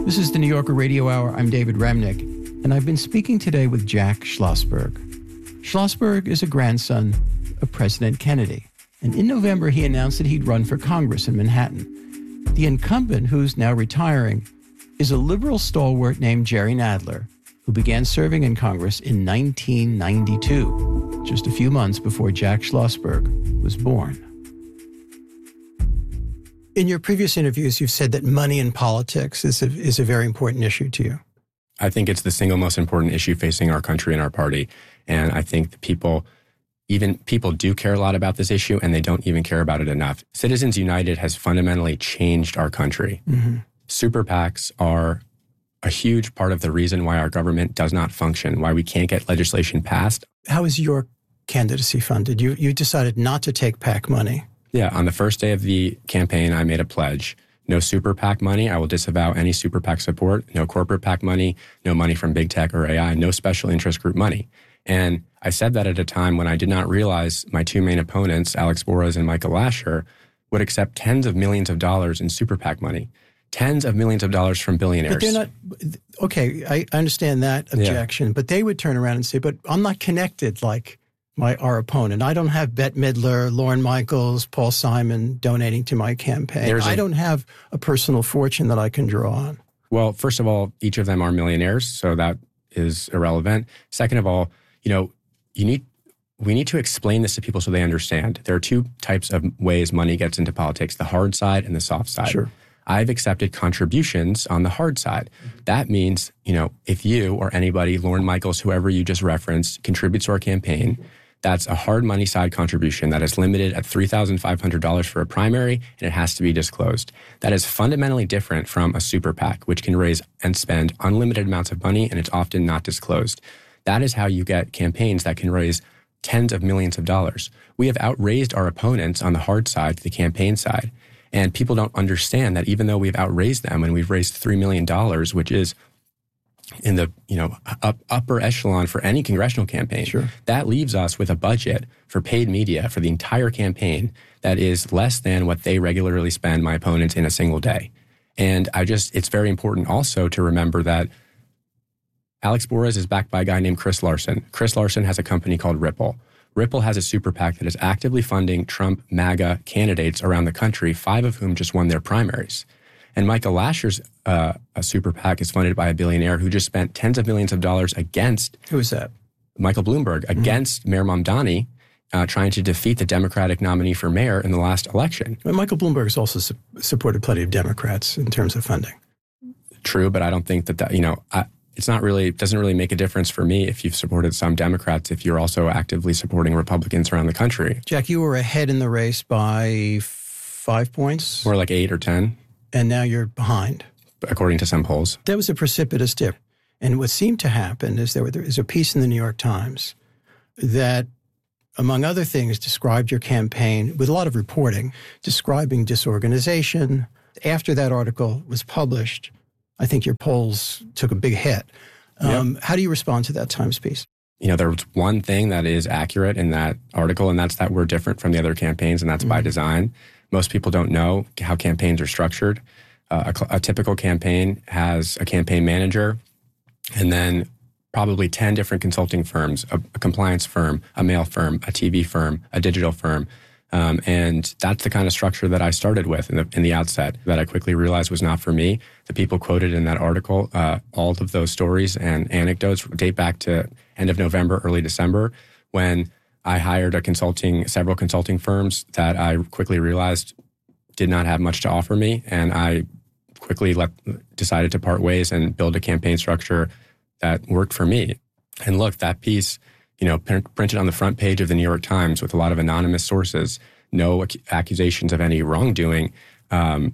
This is the New Yorker Radio Hour. I'm David Remnick, and I've been speaking today with Jack Schlossberg. Schlossberg is a grandson of President Kennedy, and in November he announced that he'd run for Congress in Manhattan. The incumbent, who's now retiring, is a liberal stalwart named Jerry Nadler, who began serving in Congress in 1992, just a few months before Jack Schlossberg was born. In your previous interviews, you've said that money in politics is a very important issue to you. I think it's the single most important issue facing our country and our party. And I think that people do care a lot about this issue, and they don't even care about it enough. Citizens United has fundamentally changed our country. Mm-hmm. Super PACs are a huge part of the reason why our government does not function, why we can't get legislation passed. How is your candidacy funded? You decided not to take PAC money. Yeah, on the first day of the campaign, I made a pledge. No super PAC money. I will disavow any super PAC support. No corporate PAC money. No money from big tech or AI. No special interest group money. And I said that at a time when I did not realize my two main opponents, Alex Borres and Michael Lasher, would accept tens of millions of dollars in super PAC money. Tens of millions of dollars from billionaires. But they're not, okay, I understand that objection, but they would turn around and say, but I'm not connected like our opponent. I don't have Bette Midler, Lorne Michaels, Paul Simon donating to my campaign. I don't have a personal fortune that I can draw on. Well, first of all, each of them are millionaires, so that is irrelevant. Second of all, we need to explain this to people so they understand. There are two types of ways money gets into politics, the hard side and the soft side. Sure. I've accepted contributions on the hard side. That means, if you or anybody, Lorne Michaels, whoever you just referenced, contributes to our campaign, that's a hard money side contribution that is limited at $3,500 for a primary, and it has to be disclosed. That is fundamentally different from a super PAC, which can raise and spend unlimited amounts of money, and it's often not disclosed. That is how you get campaigns that can raise tens of millions of dollars. We have outraised our opponents on the hard side to the campaign side, and people don't understand that even though we've outraised them and we've raised $3 million, which is in the upper echelon for any congressional campaign, sure, that leaves us with a budget for paid media for the entire campaign that is less than what they regularly spend, my opponents, in a single day. And it's very important also to remember that Alex Borres is backed by a guy named Chris Larson. Chris Larson has a company called Ripple. Ripple has a super PAC that is actively funding Trump MAGA candidates around the country, 5 of whom just won their primaries. And Michael Lasher's a super PAC is funded by a billionaire who just spent tens of millions of dollars against... Who is that? Michael Bloomberg, against Mayor Mamdani, trying to defeat the Democratic nominee for mayor in the last election. But Michael Bloomberg has also supported plenty of Democrats in terms of funding. True, but I don't think that it doesn't really make a difference for me if you've supported some Democrats if you're also actively supporting Republicans around the country. Jack, you were ahead in the race by 5 points? Or like 8 or 10. And now you're behind. According to some polls. That was a precipitous dip. And what seemed to happen is there is a piece in the New York Times that, among other things, described your campaign with a lot of reporting, describing disorganization. After that article was published, I think your polls took a big hit. Yep. How do you respond to that Times piece? There was one thing that is accurate in that article, and that's that we're different from the other campaigns, and that's by design. Most people don't know how campaigns are structured. A typical campaign has a campaign manager and then probably 10 different consulting firms, a compliance firm, a mail firm, a TV firm, a digital firm. And that's the kind of structure that I started with in the outset that I quickly realized was not for me. The people quoted in that article, all of those stories and anecdotes date back to end of November, early December, when I hired several consulting firms that I quickly realized did not have much to offer me. And I quickly decided to part ways and build a campaign structure that worked for me. And look, that piece, printed on the front page of the New York Times with a lot of anonymous sources, no accusations of any wrongdoing. I'm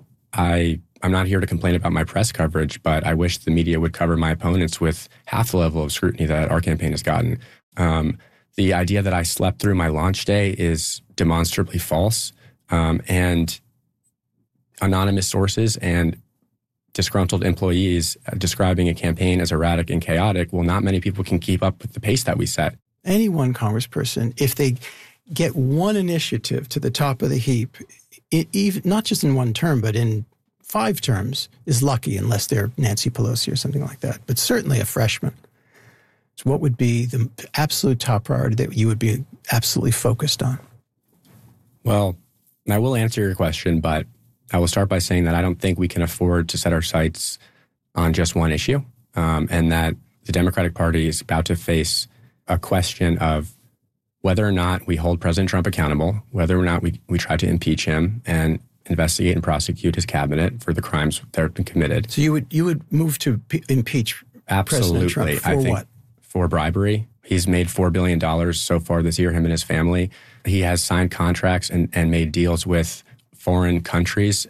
not here to complain about my press coverage, but I wish the media would cover my opponents with half the level of scrutiny that our campaign has gotten. The idea that I slept through my launch day is demonstrably false. And anonymous sources and disgruntled employees describing a campaign as erratic and chaotic, well, not many people can keep up with the pace that we set. Any one congressperson, if they get one initiative to the top of the heap, even not just in one term, but in 5 terms is lucky unless they're Nancy Pelosi or something like that, but certainly a freshman. So what would be the absolute top priority that you would be absolutely focused on? Well, I will answer your question, but I will start by saying that I don't think we can afford to set our sights on just one issue, and that the Democratic Party is about to face a question of whether or not we hold President Trump accountable, whether or not we try to impeach him and investigate and prosecute his cabinet for the crimes that have been committed. So you would move to impeach President Trump for what? For bribery. He's made $4 billion so far this year, him and his family. He has signed contracts and made deals with foreign countries,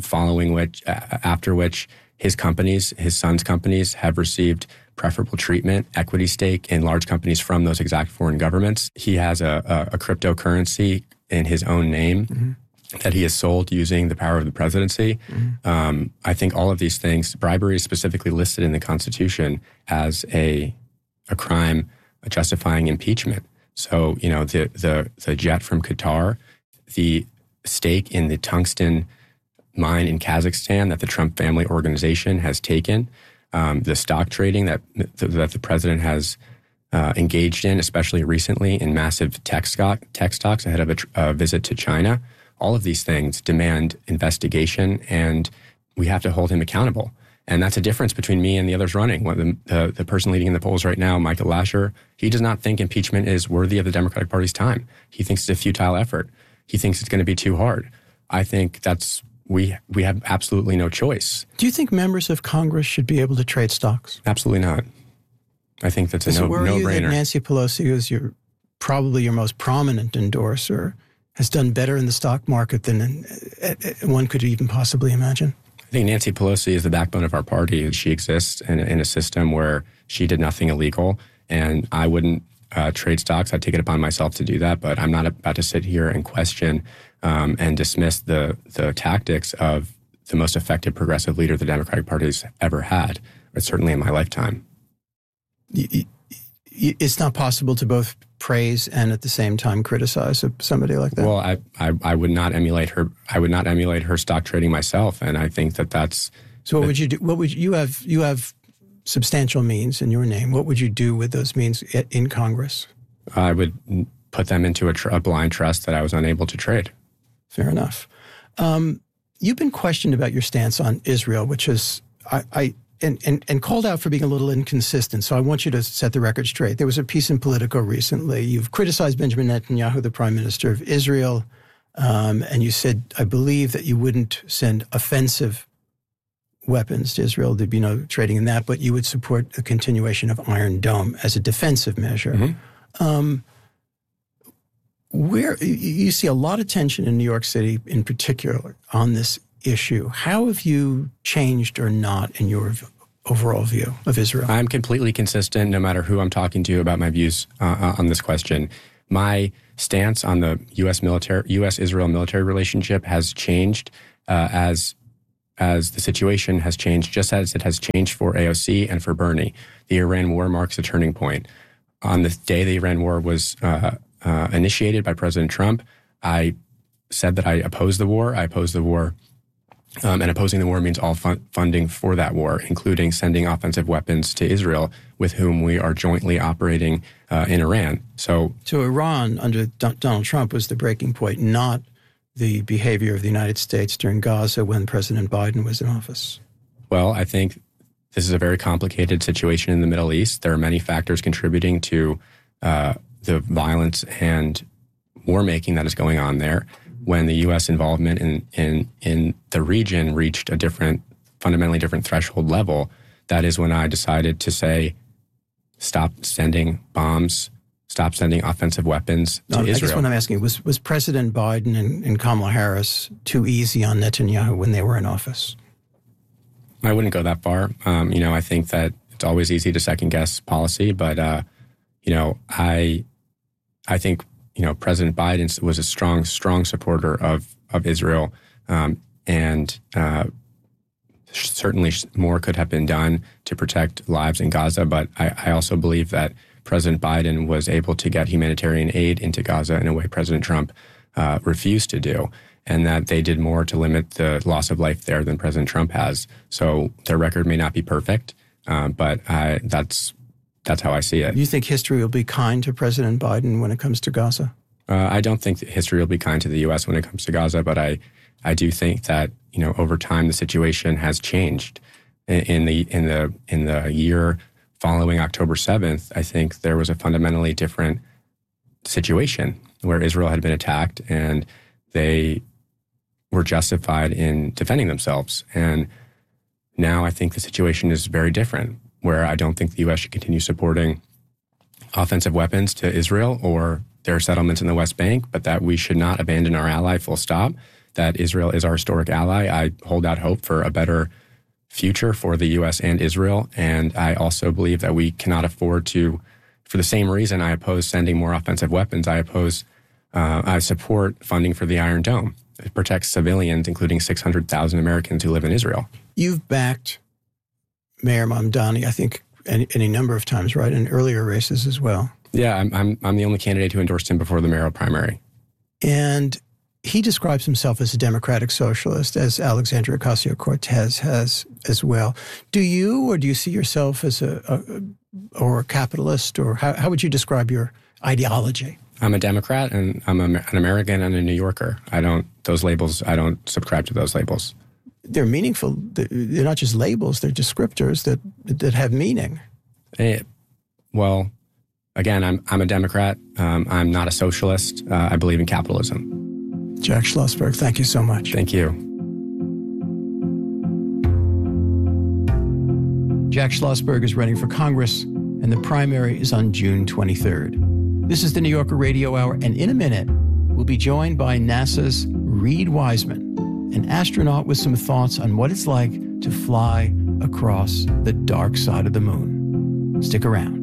after which his companies, his son's companies, have received preferable treatment, equity stake in large companies from those exact foreign governments. He has a cryptocurrency in his own name that he has sold using the power of the presidency. I think all of these things, bribery is specifically listed in the Constitution as a crime justifying impeachment. So, the jet from Qatar, the stake in the tungsten mine in Kazakhstan that the Trump family organization has taken, the stock trading that the president has engaged in, especially recently in massive tech stocks ahead of a visit to China. All of these things demand investigation, and we have to hold him accountable. And that's a difference between me and the others running. The person leading in the polls right now, Michael Lasher, he does not think impeachment is worthy of the Democratic Party's time. He thinks it's a futile effort. He thinks it's going to be too hard. I think we have absolutely no choice. Do you think members of Congress should be able to trade stocks? Absolutely not. I think that's a no-brainer. Does it worry you that Nancy Pelosi, who's probably your most prominent endorser, has done better in the stock market than one could even possibly imagine? I think Nancy Pelosi is the backbone of our party. She exists in a system where she did nothing illegal, and I wouldn't trade stocks. I'd take it upon myself to do that, but I'm not about to sit here and question and dismiss the tactics of the most effective progressive leader the Democratic Party's ever had, but certainly in my lifetime. It's not possible to both praise and at the same time criticize somebody like that? Well, I would not emulate her. I would not emulate her stock trading myself, and I think that's. So what would you do? What would you have substantial means in your name? What would you do with those means in Congress? I would put them into a blind trust that I was unable to trade. Fair enough. You've been questioned about your stance on Israel, which is and called out for being a little inconsistent. So I want you to set the record straight. There was a piece in Politico recently. You've criticized Benjamin Netanyahu, the prime minister of Israel, and you said, I believe, that you wouldn't send offensive weapons to Israel. There'd be no trading in that, but you would support a continuation of Iron Dome as a defensive measure. Where you see a lot of tension in New York City in particular on this issue. How have you changed or not in your overall view of Israel? I'm completely consistent no matter who I'm talking to about my views on this question. My stance on the U.S.-Israel military relationship has changed as the situation has changed, just as it has changed for AOC and for Bernie. The Iran war marks a turning point. On the day the Iran war was initiated by President Trump, I said that I opposed the war. I opposed the war. And opposing the war means all funding for that war, including sending offensive weapons to Israel, with whom we are jointly operating in Iran. So Iran under Donald Trump was the breaking point, not the behavior of the United States during Gaza when President Biden was in office. Well, I think this is a very complicated situation in the Middle East. There are many factors contributing to the violence and war-making that is going on there. When the U.S. involvement in the region reached a fundamentally different threshold level, that is when I decided to say, stop sending bombs, stop sending offensive weapons to Israel. I guess what I'm asking, was President Biden and Kamala Harris too easy on Netanyahu when they were in office? I wouldn't go that far. I think that it's always easy to second-guess policy, but, I think President Biden was a strong supporter of Israel, and certainly more could have been done to protect lives in Gaza. But I also believe that President Biden was able to get humanitarian aid into Gaza in a way President Trump refused to do. and that they did more to limit the loss of life there than President Trump has. So their record may not be perfect, but that's how I see it. You think history will be kind to President Biden when it comes to Gaza? I don't think that history will be kind to the U.S. when it comes to Gaza, but I do think that over time the situation has changed. In the year following October 7th, I think there was a fundamentally different situation where Israel had been attacked and they were justified in defending themselves. And now I think the situation is very different, where I don't think the U.S. should continue supporting offensive weapons to Israel or their settlements in the West Bank, but that we should not abandon our ally, full stop, that Israel is our historic ally. I hold out hope for a better future for the U.S. and Israel. And I also believe that we cannot afford to, for the same reason I oppose sending more offensive weapons, I support funding for the Iron Dome. It protects civilians, including 600,000 Americans who live in Israel. You've backed Mayor Mamdani, I think, any number of times, right? In earlier races as well. Yeah, I'm the only candidate who endorsed him before the mayoral primary. And he describes himself as a democratic socialist, as Alexandria Ocasio-Cortez has as well. Do you see yourself as a capitalist, or how would you describe your ideology? I'm a Democrat, and I'm an American and a New Yorker. I don't subscribe to those labels. They're meaningful. They're not just labels, they're descriptors that have meaning. Well, again, I'm a Democrat. I'm not a socialist. I believe in capitalism. Jack Schlossberg, thank you so much. Thank you. Jack Schlossberg is running for Congress, and the primary is on June 23rd. This is the New Yorker Radio Hour, and in a minute, we'll be joined by NASA's Reid Wiseman, an astronaut with some thoughts on what it's like to fly across the dark side of the moon. Stick around.